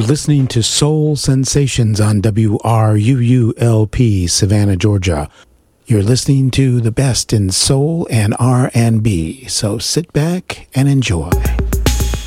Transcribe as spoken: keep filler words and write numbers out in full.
listening to Soul Sensations on W R U U L P, Savannah, Georgia. You're listening to the best in soul and R and B, so sit back and enjoy.